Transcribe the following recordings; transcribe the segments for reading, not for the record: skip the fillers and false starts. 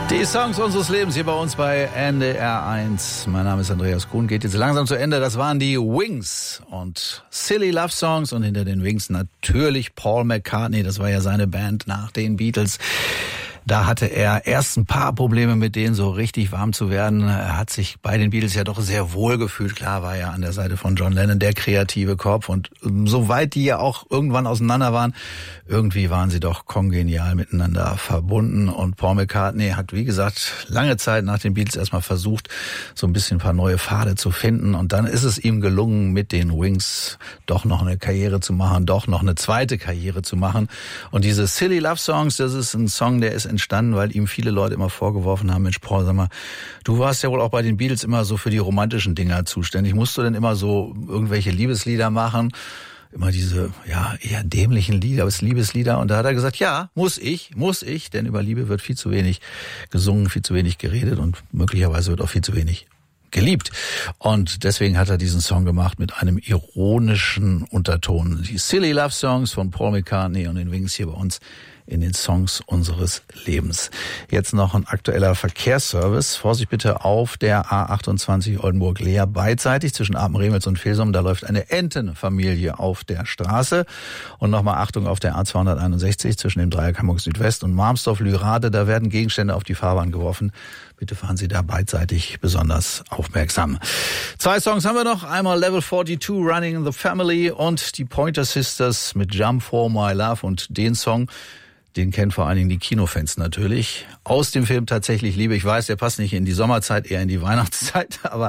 Die Songs unseres Lebens hier bei uns bei NDR 1. Mein Name ist Andreas Kuhn, geht jetzt langsam zu Ende. Das waren die Wings und Silly Love Songs und hinter den Wings natürlich Paul McCartney. Das war ja seine Band nach den Beatles. Da hatte er erst ein paar Probleme mit denen so richtig warm zu werden. Er hat sich bei den Beatles ja doch sehr wohl gefühlt. Klar war er an der Seite von John Lennon der kreative Kopf. Und soweit die ja auch irgendwann auseinander waren, irgendwie waren sie doch kongenial miteinander verbunden. Und Paul McCartney hat, wie gesagt, lange Zeit nach den Beatles erstmal versucht, so ein bisschen ein paar neue Pfade zu finden. Und dann ist es ihm gelungen, mit den Wings doch noch eine Karriere zu machen, doch noch eine zweite Karriere zu machen. Und diese Silly Love Songs, das ist ein Song, der ist entstanden, weil ihm viele Leute immer vorgeworfen haben, Mensch Paul, sag mal, du warst ja wohl auch bei den Beatles immer so für die romantischen Dinger zuständig. Musst du denn immer so irgendwelche Liebeslieder machen? Immer diese, ja, eher dämlichen Lieder, aber es Liebeslieder. Und da hat er gesagt, ja, muss ich, denn über Liebe wird viel zu wenig gesungen, viel zu wenig geredet und möglicherweise wird auch viel zu wenig geliebt. Und deswegen hat er diesen Song gemacht mit einem ironischen Unterton. Die Silly Love Songs von Paul McCartney und den Wings hier bei uns in den Songs unseres Lebens. Jetzt noch ein aktueller Verkehrsservice. Vorsicht bitte auf der A28 Oldenburg-Leer beidseitig zwischen Apenremels und Vilsum. Da läuft eine Entenfamilie auf der Straße. Und nochmal Achtung auf der A261 zwischen dem Dreieck Hamburg Südwest und Marmsdorf-Lürade. Da werden Gegenstände auf die Fahrbahn geworfen. Bitte fahren Sie da beidseitig besonders aufmerksam. 2 Songs haben wir noch. Einmal Level 42, Running in the Family und die Pointer Sisters mit Jump for My Love. Und den Song, den kennen vor allen Dingen die Kinofans natürlich. Aus dem Film Tatsächlich Liebe. Ich weiß, der passt nicht in die Sommerzeit, eher in die Weihnachtszeit. Aber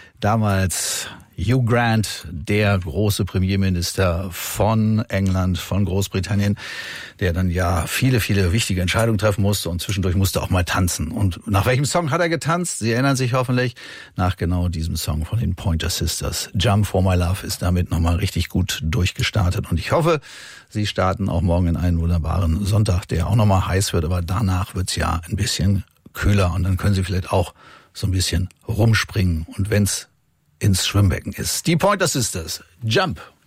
damals Hugh Grant, der große Premierminister von England, von Großbritannien, der dann ja viele, viele wichtige Entscheidungen treffen musste und zwischendurch musste auch mal tanzen. Und nach welchem Song hat er getanzt? Sie erinnern sich hoffentlich nach genau diesem Song von den Pointer Sisters. Jump for My Love ist damit nochmal richtig gut durchgestartet. Und ich hoffe, Sie starten auch morgen in einen wunderbaren Sonntag, der auch nochmal heiß wird, aber danach wird's ja ein bisschen kühler und dann können Sie vielleicht auch so ein bisschen rumspringen. Und wenn's ins Schwimmbecken ist. Die Pointer Sisters. Jump.